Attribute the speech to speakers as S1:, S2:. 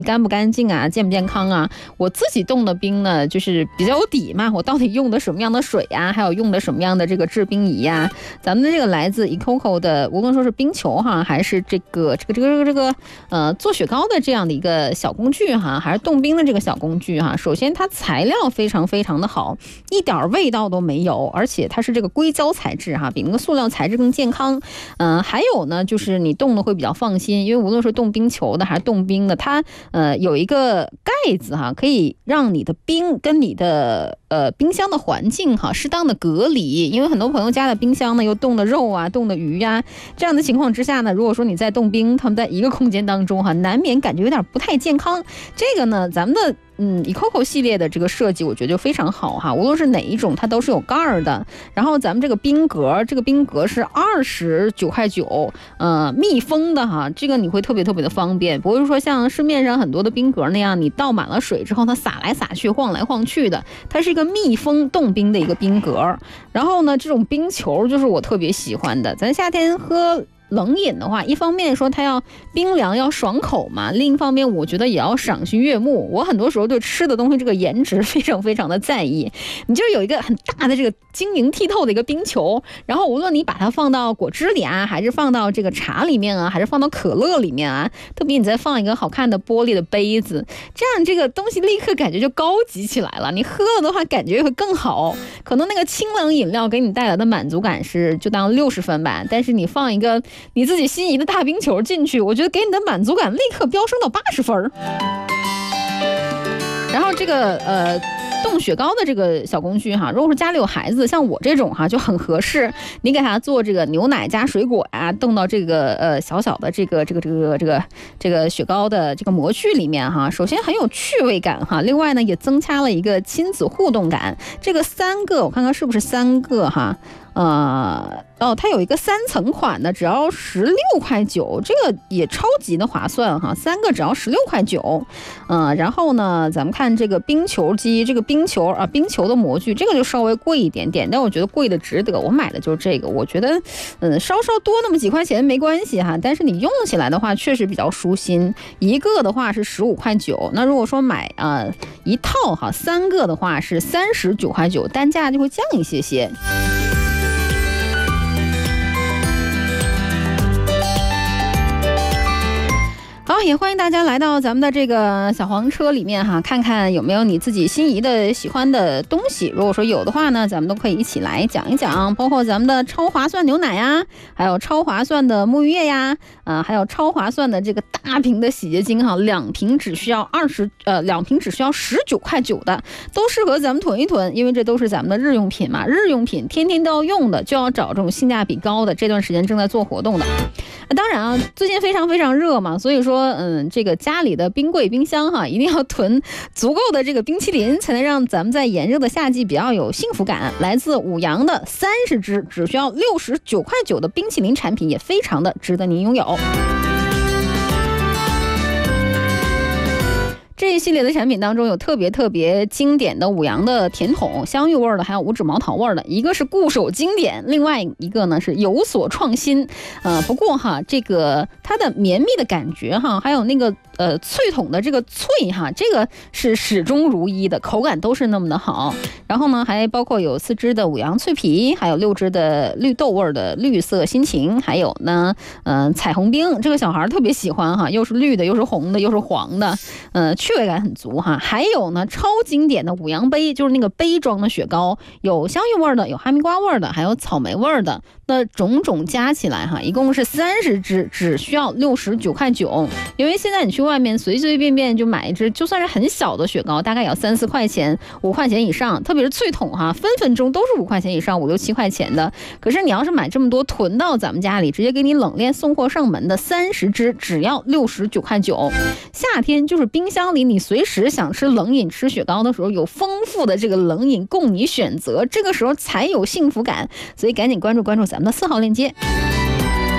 S1: 干不干净啊，健不健康啊。我自己冻的冰呢，就是比较有底嘛，我到底用的什么样的水啊，还有用的什么样的这个制冰仪啊。咱们的这个来自 eCoco 的，无论说是冰球哈，还是这个做雪糕的这样的一个小工具哈，还是冻冰的这个小工具哈。首先它材料非常非常的好，一点味道都没有，而且它是这个硅胶材质哈，比那个塑料材质更健康。还有呢，就是你冻的会比较放心，因为无论是冻冰球的还是冻冰的，它有一个盖子哈，可以让你的冰跟你的冰箱的环境哈适当的隔离。因为很多朋友家的冰箱呢又冻的肉啊、冻的鱼啊，这样的情况之下呢，如果说你在冻冰，他们在一个空间当中哈，难免感觉有点不太健康。这个呢，咱们的eCoco 系列的这个设计我觉得就非常好哈，无论是哪一种它都是有盖儿的。然后咱们这个冰格是29.9块，密封的哈，这个你会特别特别的方便，不会说像市面上很多的冰格那样，你倒满了水之后它洒来洒去、晃来晃去的。它是一个密封冻冰的一个冰格。然后呢，这种冰球就是我特别喜欢的，咱夏天喝冷饮的话，一方面说它要冰凉要爽口嘛，另一方面我觉得也要赏心悦目。我很多时候对吃的东西这个颜值非常非常的在意，你就是有一个很大的这个晶莹剔透的一个冰球，然后无论你把它放到果汁里啊，还是放到这个茶里面啊，还是放到可乐里面啊，特别你再放一个好看的玻璃的杯子，这样这个东西立刻感觉就高级起来了，你喝了的话感觉会更好。可能那个清冷饮料给你带来的满足感是就当60分吧，但是你放一个你自己心仪的大冰球进去，我觉得给你的满足感立刻飙升到80分。然后这个冻雪糕的这个小工具哈，如果说家里有孩子，像我这种哈就很合适。你给他做这个牛奶加水果啊，冻到这个小小的这个雪糕的这个模具里面哈，首先很有趣味感哈，另外呢也增加了一个亲子互动感。这个3个我看看是不是3个哈。它有一个3层款的，只要16.9块，这个也超级的划算哈，3个只要16.9块。然后呢，咱们看这个冰球机，这个冰球的模具，这个就稍微贵一点点，但我觉得贵的值得。我买的就是这个，我觉得稍稍多那么几块钱没关系哈，但是你用起来的话确实比较舒心。一个的话是15.9块，那如果说买一套哈3个的话是39.9块，单价就会降一些些。好，也欢迎大家来到咱们的这个小黄车里面哈，看看有没有你自己心仪的喜欢的东西。如果说有的话呢，咱们都可以一起来讲一讲，包括咱们的超划算牛奶呀，还有超划算的沐浴液呀，还有超划算的这个大瓶的洗洁精哈，2瓶只需要19.9块的，都适合咱们囤一囤，因为这都是咱们的日用品嘛，日用品天天都要用的，就要找这种性价比高的。这段时间正在做活动的。当然啊，最近非常非常热嘛，所以说这个家里的冰柜冰箱哈，一定要囤足够的这个冰淇淋，才能让咱们在炎热的夏季比较有幸福感。来自五羊的30支只需要69.9块的冰淇淋产品，也非常的值得您拥有。这一系列的产品当中有特别特别经典的五羊的甜筒，香芋味的，还有五指毛桃味的，一个是固守经典，另外一个呢是有所创新。不过哈，这个它的绵密的感觉哈，还有那个脆筒的这个脆哈，这个是始终如一的，口感都是那么的好。然后呢，还包括有4支的五羊脆皮，还有6支的绿豆味的绿色心情，还有呢彩虹冰，这个小孩特别喜欢哈，又是绿的，又是红的，又是黄的，趣味感很足哈。还有呢，超经典的五羊杯，就是那个杯装的雪糕，有香芋味的，有哈密瓜味的，还有草莓味的。那种种加起来哈，一共是30支，只需要69.9块。因为现在你去外面随随便便就买一支，就算是很小的雪糕，大概也要3-4块钱，5块钱以上。特别是脆筒哈，分分钟都是5块钱以上，5-6-7块钱的。可是你要是买这么多囤到咱们家里，直接给你冷链送货上门的30支，只要69.9块。夏天就是冰箱里你随时想吃冷饮吃雪糕的时候，有丰富的这个冷饮供你选择，这个时候才有幸福感。所以赶紧关注咱们的4号链接。